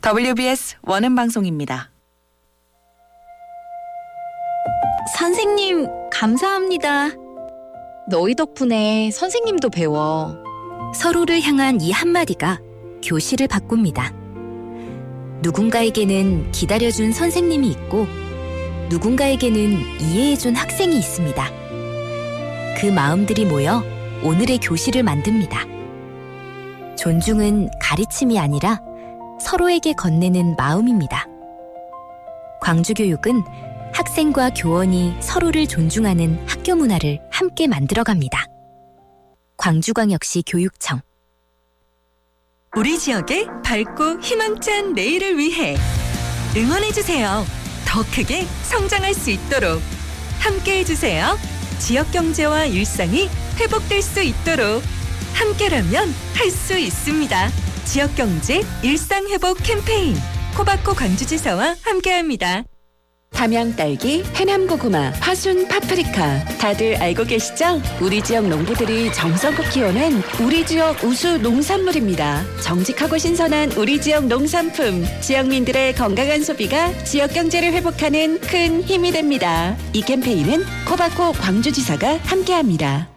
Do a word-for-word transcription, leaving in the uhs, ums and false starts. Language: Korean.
더블유비에스 원음 방송입니다. 선생님, 감사합니다. 너희 덕분에 선생님도 배워. 서로를 향한 이 한마디가 교실을 바꿉니다. 누군가에게는 기다려준 선생님이 있고 누군가에게는 이해해준 학생이 있습니다. 그 마음들이 모여 오늘의 교실을 만듭니다. 존중은 가르침이 아니라 서로에게 건네는 마음입니다. 광주교육은 학생과 교원이 서로를 존중하는 학교 문화를 함께 만들어갑니다. 광주광역시 교육청. 우리 지역의 밝고 희망찬 내일을 위해 응원해주세요. 더 크게 성장할 수 있도록 함께해주세요. 지역 경제와 일상이 회복될 수 있도록 함께라면 할 수 있습니다. 지역 경제 일상 회복 캠페인 코바코 광주지사와 함께합니다. 담양딸기, 해남고구마, 화순 파프리카 다들 알고 계시죠? 우리 지역 농부들이 정성껏 키워낸 우리 지역 우수 농산물입니다. 정직하고 신선한 우리 지역 농산품, 지역민들의 건강한 소비가 지역 경제를 회복하는 큰 힘이 됩니다. 이 캠페인은 코바코 광주지사가 함께합니다.